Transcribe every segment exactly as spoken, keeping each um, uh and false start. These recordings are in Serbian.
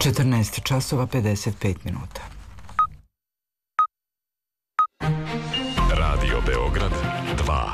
četrnaest časova pedeset pet minuta. Radio Beograd dva.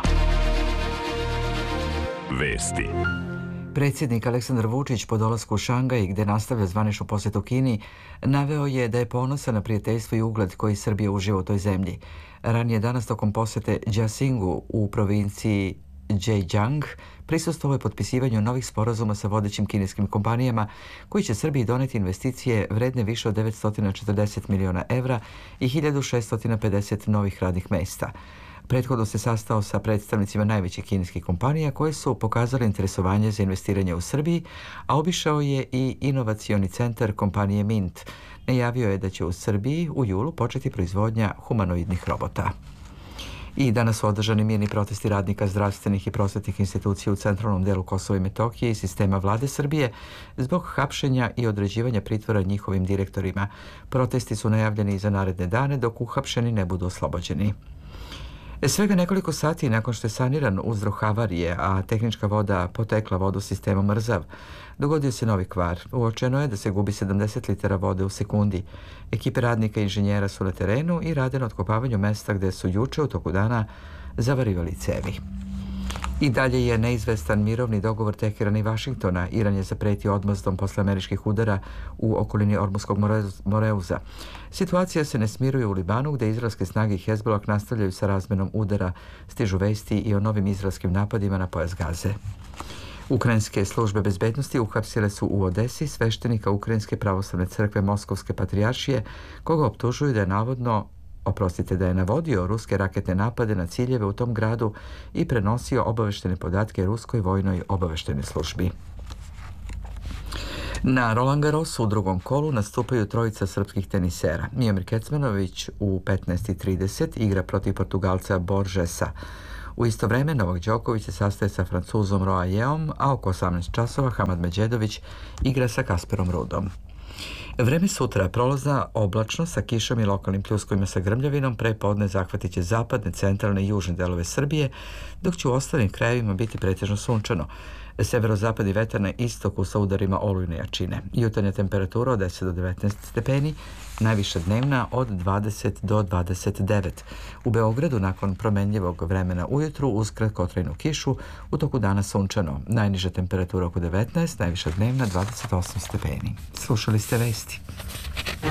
Vesti. Predsjednik Aleksandar Vučić po dolasku u Šangaj, gde nastavlja zvaničnu posjetu Kini, naveo je da je ponosan na prijateljstvo i ugled koji Srbija uživa u toj zemlji. Ranije danas tokom posjete Jiaxingu u provinciji Zhejiang prisustvovao je potpisivanju novih sporazuma sa vodećim kineskim kompanijama koji će Srbiji doneti investicije vredne više od devetsto četrdeset miliona evra i hiljadu šeststo pedeset novih radnih mesta. Prethodno se sastao sa predstavnicima najvećih kineskih kompanija koje su pokazali interesovanje za investiranje u Srbiji, a obišao je i inovacioni centar kompanije Mint. Najavio je da će u Srbiji u julu početi proizvodnja humanoidnih robota. I danas su održani mirni protesti radnika zdravstvenih i prosvetnih institucija u centralnom delu Kosova i Metohije i sistema vlade Srbije zbog hapšenja i određivanja pritvora njihovim direktorima. Protesti su najavljeni za naredne dane dok uhapšeni ne budu oslobođeni. Svega nekoliko sati nakon što je saniran uzrok havarije, a tehnička voda potekla vodu sistemom Mrzav, dogodio se novi kvar. Uočeno je da se gubi sedamdeset litara vode u sekundi. Ekipe radnika i inženjera su na terenu i rade na otkopavanju mesta gde su juče u toku dana zavarivali cevi. I dalje je neizvestan mirovni dogovor Teherana i Vašingtona. Iran je zapretio odmazdom posle američkih udara u okolini Ormuskog Moreuza. Situacija se ne smiruje u Libanu, gde izraelske snage i Hezbollah nastavljaju sa razmenom udara. Stižu vesti i o novim izraelskim napadima na pojas Gaze. Ukrajinske službe bezbednosti uhapsile su u Odesi sveštenika Ukrajinske pravoslavne crkve Moskovske patrijaršije, koga optužuju da je navodno Oprostite, da je navodio ruske raketne napade na ciljeve u tom gradu i prenosio obaveštene podatke ruskoj vojnoj obaveštenoj službi. Na Roland Garrosu u drugom kolu nastupaju trojica srpskih tenisera. Miomir Kecmanović u petnaest trideset igra protiv Portugalca Borgesa. U isto vreme Novak Đoković se sastaje sa Francuzom Roajeom, a oko osamnaest časova Hamad Medžedović igra sa Kasperom Rudom. Vreme sutra prolazna oblačno sa kišom i lokalnim pljuskovima sa grmljavinom, pre podne zahvatit će zapadne, centralne i južne delove Srbije, dok će u ostalim krajevima biti pretežno sunčano. Severozapadni vetar na istoku sa udarima olujne jačine. Jutarnja temperatura od deset do devetnaest stepeni, najviša dnevna od dvadeset do dvadeset devet. U Beogradu nakon promenljivog vremena ujutru uz kratkotrajnu kišu, u toku dana sunčano. Najniža temperatura oko devetnaest, najviša dnevna dvadeset osam stepeni. Slušali ste vesti.